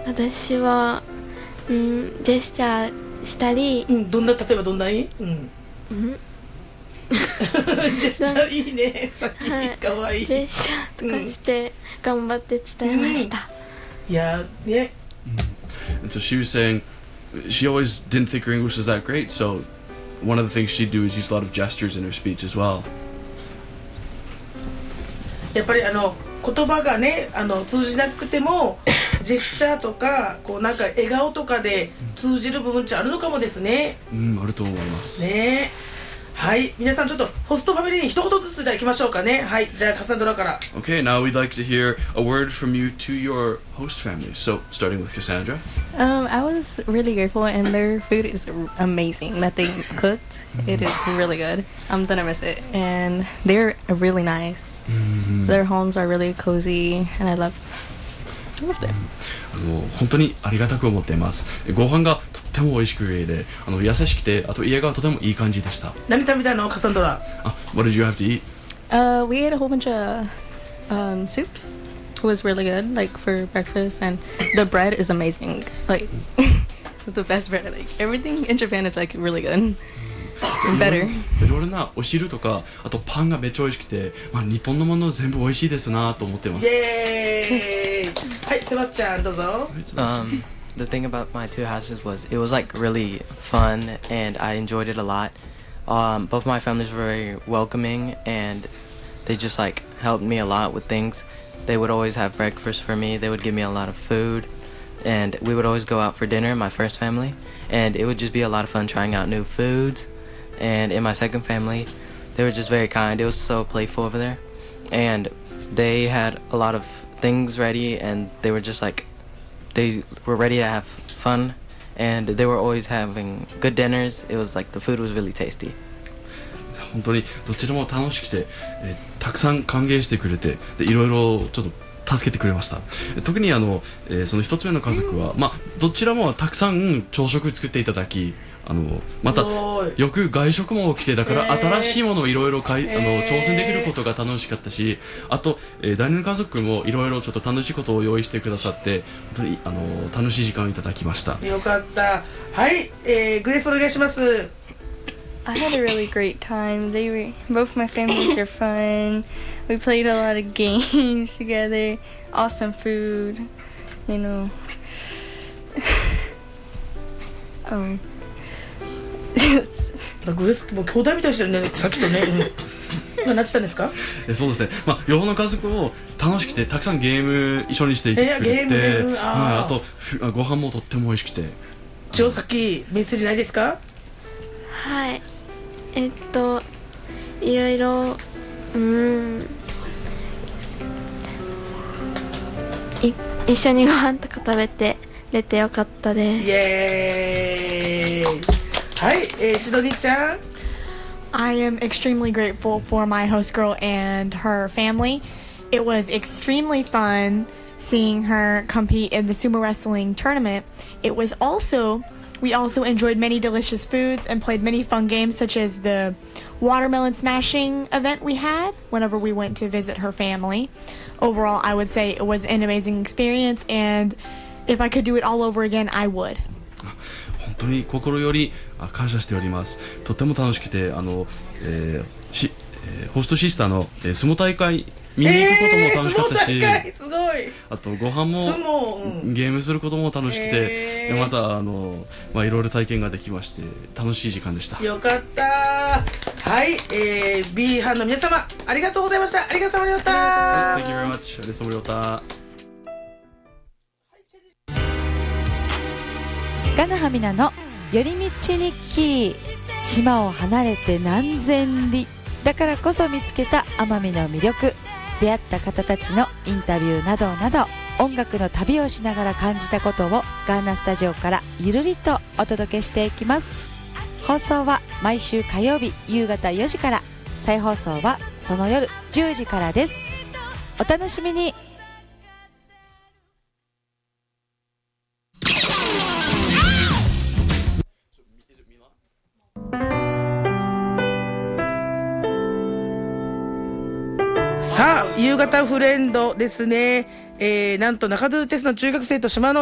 私は、ジェスチャーしたり、 例えばどんなに、ジェスチャーいいね、さっき、かわいい。 ジェスチャーとかして頑張って伝えました。 いやね。 And so she was saying she always didn't think her English was that great, so one of the things she'd do is use a lot of gestures in her speech as well. やっぱり言葉がね通じなくてもジェスチャーとかこうなんか笑顔とかで通じる部分ってあるのかもですね。 あると思いますね。はい、皆さんちょっとホストファミリーに一言ずつじゃあ行きましょうかね。はい、じゃあカサンドラから。 Okay, now we'd like to hear a word from you to your host family. So, starting with Cassandra. I was really grateful, and their food is amazing that they cooked. It is really good. I'm gonna miss it, and they're really nice. Their homes are really cozy, and I love them. 本当にありがたく思っています。ご飯がとっても美味しくで、優しくて、あと家がとてもいい感じでした。 何食べたの、カサンドラ ？What did you have to eat? We ate a whole bunch of soups. It was really good, like for breakfast, and the bread is amazing. Like the best bread. Like everything in Japan is like really good. Better. いろいろなお汁とか、あとパンがめっちゃ美味しくて、日本のもの全部美味しいですなと思ってます。 イエーイ。はい、セバスチャンどうぞ。 The thing about my two houses was it was like really fun and I enjoyed it a lot. Both my families were very welcoming and they just like helped me a lot with things. They would always have breakfast for me. They would give me a lot of food and we would always go out for dinner, my first family, and it would just be a lot of fun trying out new foods. And in my second family, they were just very kind. It was so playful over there and they had a lot of things ready and they were just like they were ready to have fun and they were always having good dinners. It was like the food was really tasty. 本当にどちらも楽しくて、たくさん歓迎してくれて、でいろいろちょっと助けてくれました。特にその一つ目の家族は、どちらもたくさん朝食作っていただき、またよく外食も来て、だから新しいものをいろいろ挑戦できることが楽しかったし、あと、第二の家族もいろいろちょっと楽しいことを用意してくださって、本当に楽しい時間をいただきました。 よかった。はい、グレースお願いします。 I had a really great time. Both my families are fun. We played a lot of games together. Awesome food, you know. グレースもう兄弟みたいでしたよね、さっきとね。何したんですか？ そうですね。両方の家族も楽しくて、たくさんゲーム一緒にしていてくれて、あとご飯もとっても美味しくて。 さっきメッセージないですか？ はい。いろいろ一緒にご飯とか食べて出てよかったです。 イエーイ。はい、シドニーちゃん。 I am extremely grateful for my host girl and her family. It was extremely fun seeing her compete in the sumo wrestling tournament. We also enjoyed many delicious foods and played many fun games such as the watermelon smashing event we had whenever we went to visit her family. Overall, I would say it was an amazing experience, and if I could do it all over again, I would. 本当に心より感謝しております。とても楽しくて、ホストシスターの相撲大会見に行くことも楽しかったし、 すごい。 あとご飯もゲームすることも楽しくて、またいろいろ体験ができまして楽しい時間でした。 よかった。はい、B 班の皆様ありがとうございました。ありがとうございました。 Thank you very much. ありがとうございました。 ガナハミナの寄り道日記。島を離れて何千里だからこそ見つけた奄美の魅力、出会った方たちのインタビューなどなど、音楽の旅をしながら感じたことをガーナスタジオからゆるりとお届けしていきます。放送は毎週火曜日夕方4時から、再放送はその夜10時からです。お楽しみに。 さあ、夕方フレンドですね。なんと中津チェスの中学生と島の